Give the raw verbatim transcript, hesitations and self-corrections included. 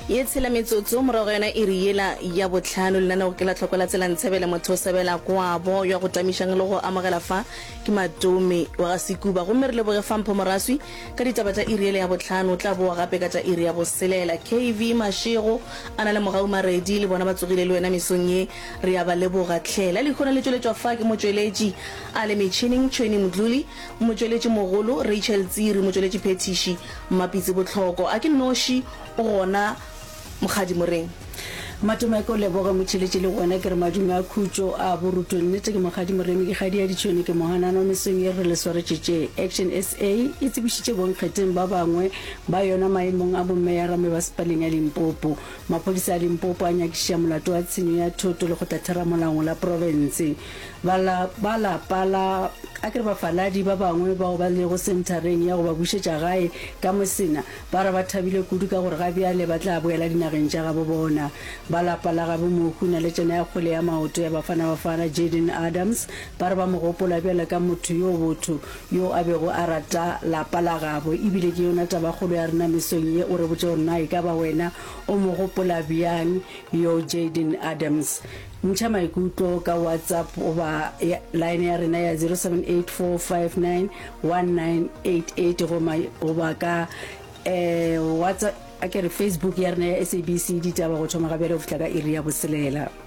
ye tshela metsotso morago yona e riela ya botlhano le nana go kela tlhokola tsela ntshebela motho sebela kwabo ya go tamishang le go amagela fa ke matome wa ga Sekuba go mere le boge fampo moraswi ka ditaba tsa iriela ya botlhano tla boa gape ka tsa iri ya boselela. K V Mashego ana le mogau maredi le bona ba tsogile le wena mesong ye re ya ba le boga tlhela le khona le tsweletswa fa ke motsweleji a le metšhining Tshweni Mdluli motsweleji mogolo Rachel Tsiri motsweleji Petishi mapitse botlhoko a ke noshi o gona Mokgadi Moreng matoma ko le boga motšheletše le gona ke re madume a khutšo a boruto nnete ke Mokgadi Moremi ke kgadi ya Ditšhweni ke mohanana mesong ye re le swaretšetše Action S A e tsebišitše bonkgetheng ba bangwe ba yona maemong a bommeyara me ba sepaleng ya Limpopo. Maphodisa a Limpopo a nyakiša molato wa tshenyo ya thoto le go tatara molao la province ba la pala a ke re bafaladi ba bangwe ba go ba le go centereng ya go ba bušetša gae ka mosena ba re ba thabile kudu ka gore ga bjale ba tla boela dinageng tša gabo bona ba la pala ga bo mohuna le tsena ya kgole ya maoto ya bafana bafana Jaden Adams ba re ba mo gopola bjale ka motho yo botho yo a bego a rata la pala gabo ebile ke yona taba kgolo ya rena mesong ye o re botse gore na e ka ba wena o mo gopola bjang yo Jaden Adams. Ntšha maikutlo ka WhatsApp oba line ya rena ya zero seven eight four five nine one nine eight eight goba ka eh WhatsApp a ke re Facebook ya rena ya S A B C ditaba go thoma ga bjale go fitla ka iri ya boselela.